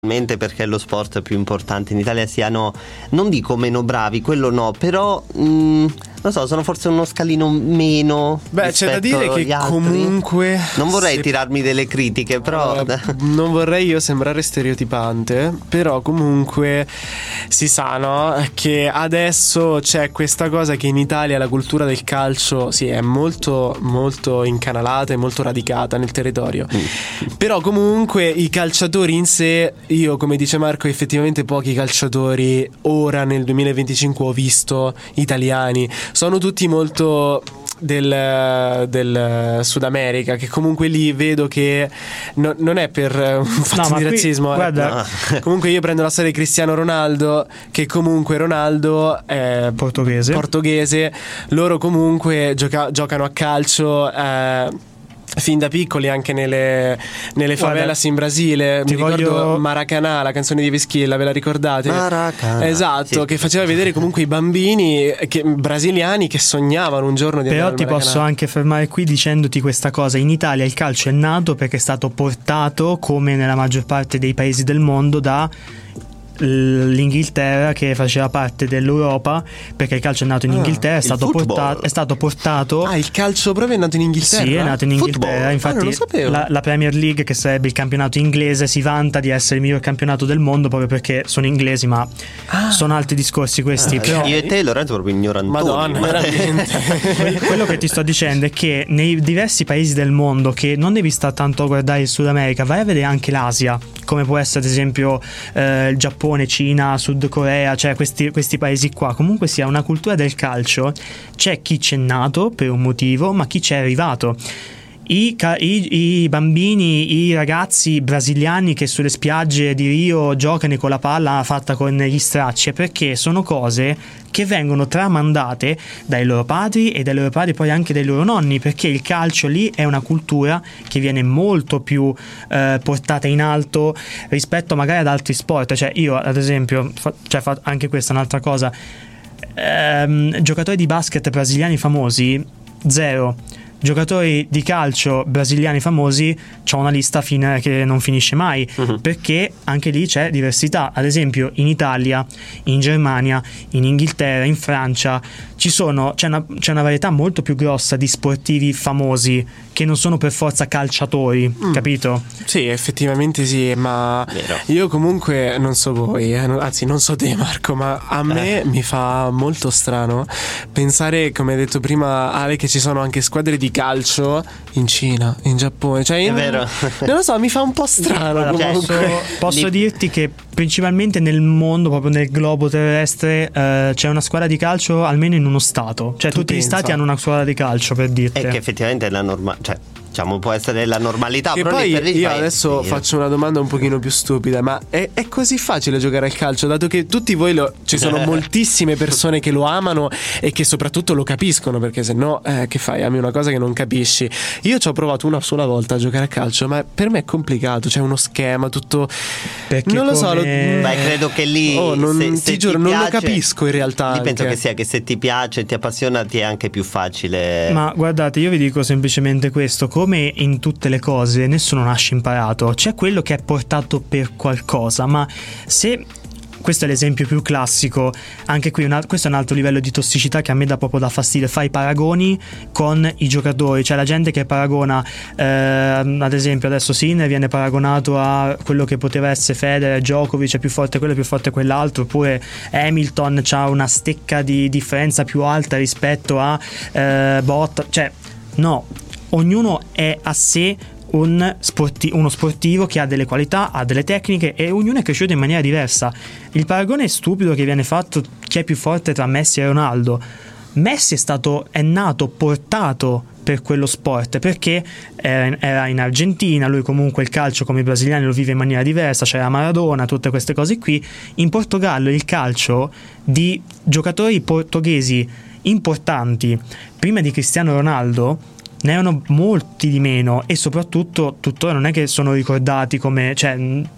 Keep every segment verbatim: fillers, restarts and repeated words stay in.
perché è lo sport più importante in Italia siano, non dico meno bravi, quello no, però mh, non so, sono forse uno scalino meno. Beh, c'è da dire che comunque non vorrei se... tirarmi delle critiche, però uh, non vorrei io sembrare stereotipante, però comunque si sa, no, che adesso c'è questa cosa che in Italia la cultura del calcio sì è molto molto incanalata e molto radicata nel territorio, mm. però comunque i calciatori in sé, io come dice Marco, effettivamente pochi calciatori ora nel duemilaventicinque ho visto italiani, sono tutti molto del, del Sud America, che comunque lì vedo che no, non è per un fatto no, di qui, razzismo, guarda, no. Comunque io prendo la storia di Cristiano Ronaldo, che comunque Ronaldo è portoghese, portoghese loro comunque gioca- giocano a calcio eh, fin da piccoli anche nelle, nelle favelas in Brasile. Mi ricordo voglio... Maracanã, la canzone di Vischilla, ve la ricordate? Maracanã, esatto, sì. Che faceva vedere comunque i bambini che, brasiliani che sognavano un giorno di Però andare al ti posso anche fermare qui dicendoti questa cosa: in Italia il calcio è nato perché è stato portato, come nella maggior parte dei paesi del mondo, da l'Inghilterra, che faceva parte dell'Europa, perché il calcio è nato in Inghilterra, ah, è, stato portato, è stato portato ah il calcio proprio è nato in Inghilterra? Sì, è nato in Inghilterra. Football. Infatti ah, la, la Premier League, che sarebbe il campionato inglese, si vanta di essere il miglior campionato del mondo proprio perché sono inglesi, ma ah. sono altri discorsi questi. ah, però... io e te Lorenzo proprio ignorantoni. Madonna, veramente. Quello che ti sto dicendo è che nei diversi paesi del mondo, che non devi stare tanto a guardare il Sud America, vai a vedere anche l'Asia, come può essere ad esempio eh, il Giappone, Cina, Sud Corea, cioè questi, questi paesi qua, comunque sia una cultura del calcio, c'è chi c'è nato per un motivo, ma chi c'è arrivato. I, i, i bambini, i ragazzi brasiliani che sulle spiagge di Rio giocano con la palla fatta con gli stracci, perché sono cose che vengono tramandate dai loro padri e dai loro padri, poi anche dai loro nonni, perché il calcio lì è una cultura che viene molto più eh, portata in alto rispetto magari ad altri sport. Cioè io ad esempio fa, cioè, fa, anche questa è un'altra cosa, ehm, giocatori di basket brasiliani famosi zero, giocatori di calcio brasiliani famosi c'ho una lista fine che non finisce mai, uh-huh. perché anche lì c'è diversità. Ad esempio in Italia, in Germania, in Inghilterra, in Francia ci sono c'è una, c'è una varietà molto più grossa di sportivi famosi che non sono per forza calciatori, mm. capito? Sì, effettivamente sì, ma Vero. Io comunque non so voi, eh, anzi non so te Marco, ma a me eh. mi fa molto strano pensare, come hai detto prima Ale, che ci sono anche squadre di calcio in Cina, in Giappone, cioè in, è vero. Non lo so, mi fa un po' strano. Allora, posso, posso dirti che principalmente nel mondo, proprio nel globo terrestre, eh, c'è una squadra di calcio almeno in uno stato, cioè tu tutti pensa. Gli stati hanno una squadra di calcio, per dirti. E che effettivamente è la norma, cioè diciamo può essere la normalità. E però poi per io adesso faccio una domanda un pochino più stupida, ma è, è così facile giocare al calcio, dato che tutti voi lo, ci sono moltissime persone che lo amano e che soprattutto lo capiscono, perché se no eh, che fai, ami una cosa che non capisci. Io ci ho provato una sola volta a giocare a calcio, ma per me è complicato, c'è uno schema tutto, perché non lo come... so lo... Beh, credo che lì oh, non, se, se ti giuro ti non piace, lo capisco in realtà. Io penso anche. che sia che se ti piace, ti appassiona, ti è anche più facile. Ma guardate, io vi dico semplicemente questo: come in tutte le cose, nessuno nasce imparato, c'è quello che è portato per qualcosa, ma se questo è l'esempio più classico, anche qui una, questo è un altro livello di tossicità che a me dà proprio da fastidio, fai paragoni con i giocatori, cioè la gente che paragona eh, ad esempio adesso Sinner viene paragonato a quello che poteva essere Federer, Djokovic è più forte quello, è più forte quell'altro, oppure Hamilton c'ha una stecca di differenza più alta rispetto a eh, Bottas, cioè no, ognuno è a sé un sporti- uno sportivo che ha delle qualità, ha delle tecniche e ognuno è cresciuto in maniera diversa. Il paragone stupido che viene fatto, chi è più forte tra Messi e Ronaldo, Messi è stato è nato portato per quello sport perché era in Argentina, lui comunque il calcio come i brasiliani lo vive in maniera diversa, c'era Maradona, tutte queste cose qui. In Portogallo il calcio di giocatori portoghesi importanti prima di Cristiano Ronaldo ne erano molti di meno, e soprattutto tuttora non è che sono ricordati come, cioè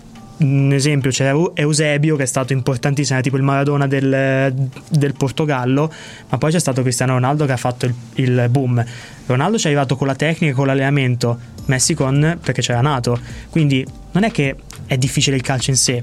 un esempio c'era Eusebio che è stato importantissimo, tipo il Maradona del, del Portogallo, ma poi c'è stato Cristiano Ronaldo che ha fatto il, il boom. Ronaldo ci è arrivato con la tecnica, con l'allenamento, Messi con perché c'era nato, quindi non è che è difficile il calcio in sé,